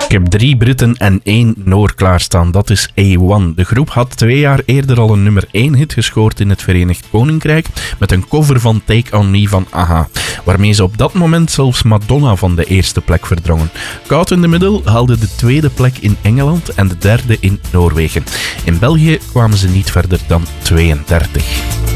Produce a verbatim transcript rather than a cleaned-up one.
Ik heb drie Britten en één Noor klaarstaan. Dat is A één. De groep had twee jaar eerder al een nummer één hit gescoord in het Verenigd Koninkrijk met een cover van Take On Me van A H, waarmee ze op dat moment zelfs Madonna van de eerste plek verdrongen. Caught in the Middle haalde de tweede plek in Engeland en de derde in Noorwegen. In België kwamen ze niet verder dan tweeëndertig.